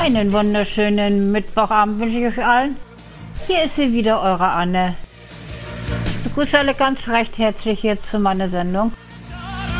Einen wunderschönen Mittwochabend wünsche ich euch allen. Hier ist sie wieder, eure Anne. Ich begrüße alle ganz recht herzlich jetzt zu meiner Sendung.